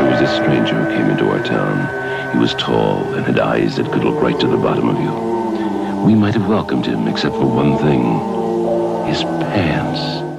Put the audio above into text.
There was a stranger who came into our town. He was tall and had eyes that could look right to the bottom of you. We might have welcomed him, except for one thing. His pants.